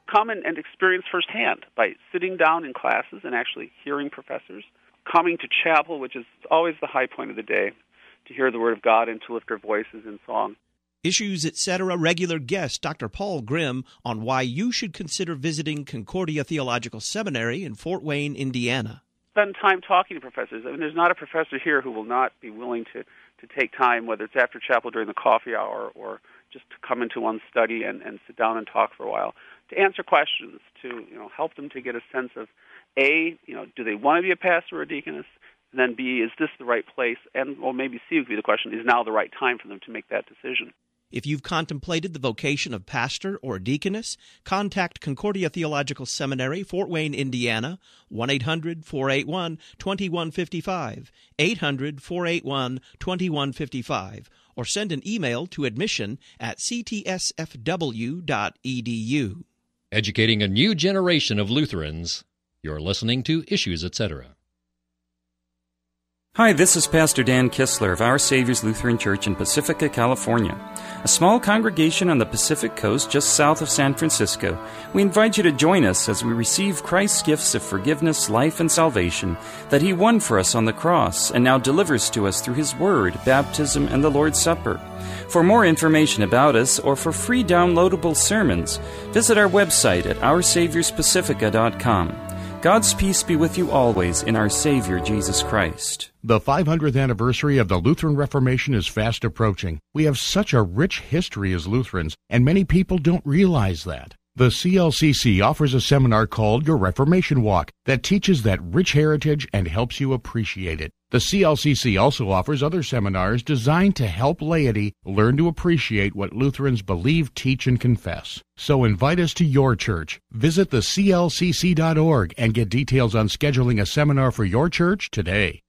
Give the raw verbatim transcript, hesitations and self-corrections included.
come and, and experience firsthand by sitting down in classes and actually hearing professors, coming to chapel, which is always the high point of the day, to hear the Word of God and to lift our voices in song. Issues, et cetera regular guest Doctor Paul Grimm on why you should consider visiting Concordia Theological Seminary in Fort Wayne, Indiana. Spend time talking to professors. I mean, there's not a professor here who will not be willing to, to take time, whether it's after chapel during the coffee hour or just to come into one's study and, and sit down and talk for a while, to answer questions, to you know help them to get a sense of, A, you know, do they want to be a pastor or a deaconess? And then B, is this the right place? And, well, maybe C would be the question, is now the right time for them to make that decision? If you've contemplated the vocation of pastor or deaconess, contact Concordia Theological Seminary, Fort Wayne, Indiana, one eight hundred, four eight one, two one five five, eight hundred, four eight one, two one five five, or send an email to admission at c t s f w dot e d u. Educating a new generation of Lutherans. You're listening to Issues, et cetera. Hi, this is Pastor Dan Kistler of Our Savior's Lutheran Church in Pacifica, California, a small congregation on the Pacific Coast just south of San Francisco. We invite you to join us as we receive Christ's gifts of forgiveness, life, and salvation that He won for us on the cross and now delivers to us through His Word, baptism, and the Lord's Supper. For more information about us or for free downloadable sermons, visit our website at our saviors pacifica dot com. God's peace be with you always in our Savior, Jesus Christ. The five hundredth anniversary of the Lutheran Reformation is fast approaching. We have such a rich history as Lutherans, and many people don't realize that. The C L C C offers a seminar called Your Reformation Walk that teaches that rich heritage and helps you appreciate it. The C L C C also offers other seminars designed to help laity learn to appreciate what Lutherans believe, teach, and confess. So invite us to your church. Visit the c l c c dot org and get details on scheduling a seminar for your church today.